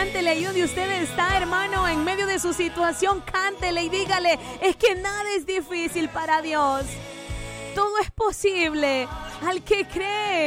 cántele ahí donde usted está, hermano, en medio de su situación, cántele y dígale, es que nada es difícil para Dios. Todo es posible al que cree.